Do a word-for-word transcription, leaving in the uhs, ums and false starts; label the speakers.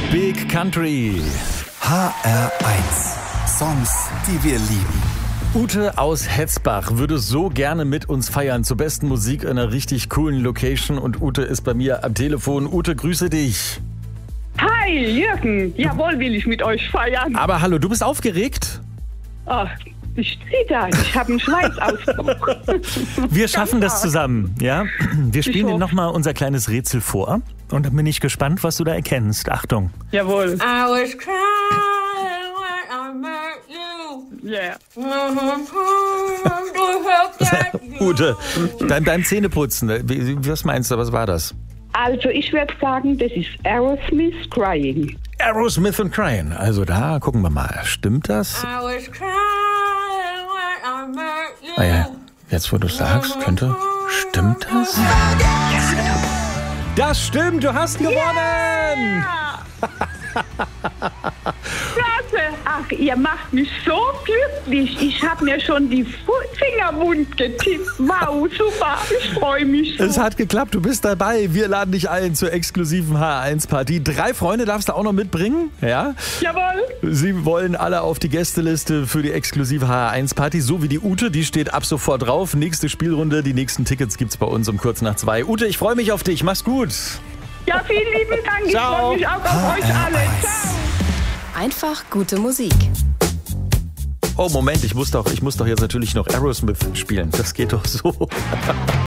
Speaker 1: Big Country.
Speaker 2: H R eins. Songs, die wir lieben.
Speaker 1: Ute aus Hetzbach würde so gerne mit uns feiern zur besten Musik in einer richtig coolen Location. Und Ute ist bei mir am Telefon. Ute, grüße dich.
Speaker 3: Hi, Jürgen. Jawohl, will ich mit euch feiern.
Speaker 1: Aber hallo, du bist aufgeregt?
Speaker 3: Ach, ich stehe da. Ich habe einen Schweißausbruch.
Speaker 1: Wir schaffen das zusammen, ja? Wir spielen dir
Speaker 3: hoffe.
Speaker 1: nochmal unser kleines Rätsel vor. Und dann bin ich gespannt, was du da erkennst. Achtung.
Speaker 3: Jawohl.
Speaker 4: I was crying when I met you.
Speaker 3: Yeah.
Speaker 1: Ute, beim, beim Zähneputzen, wie- was meinst du, was war das?
Speaker 3: Also, ich würde sagen, das ist Aerosmith Crying.
Speaker 1: Aerosmith and Crying. Also da gucken wir mal. Stimmt das?
Speaker 4: I was crying when I met you.
Speaker 1: Ah ja, jetzt wo du sagst, könnte. Stimmt das? Das stimmt, du hast gewonnen!
Speaker 3: Klasse. Ach, ihr macht mich so glücklich. Ich habe mir schon die Fu- Finger wund getippt. Wow, super. Ich freue mich so.
Speaker 1: Es hat geklappt, du bist dabei. Wir laden dich ein zur exklusiven H eins Party. Drei Freunde darfst du auch noch mitbringen, ja?
Speaker 3: Jawohl.
Speaker 1: Sie wollen alle auf die Gästeliste für die exklusive H eins Party, so wie die Ute, die steht ab sofort drauf. Nächste Spielrunde, die nächsten Tickets gibt's bei uns um kurz nach zwei. Ute, ich freue mich auf dich, mach's gut.
Speaker 3: Ja, vielen lieben Dank. Ich
Speaker 1: Ciao.
Speaker 3: freue mich auch auf euch alle. Ciao.
Speaker 5: Einfach gute Musik.
Speaker 1: Oh, Moment, ich muss doch, ich muss doch jetzt natürlich noch Aerosmith spielen. Das geht doch so.